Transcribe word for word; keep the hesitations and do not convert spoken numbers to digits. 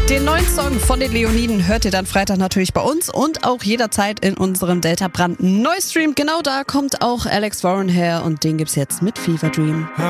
Den neuen Song von den Leoniden hört ihr dann Freitag natürlich bei uns und auch jederzeit in unserem Delta Brand Neustream. Genau da kommt auch Alex Warren her und den gibt's jetzt mit Fever Dream.